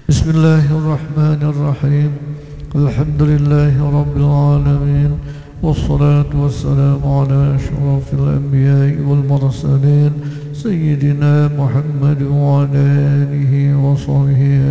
بسم الله الرحمن الرحيم. الحمد لله رب العالمين، والصلاة والسلام على أشرف الأنبياء والمرسلين سيدنا محمد وعلى آله وصحبه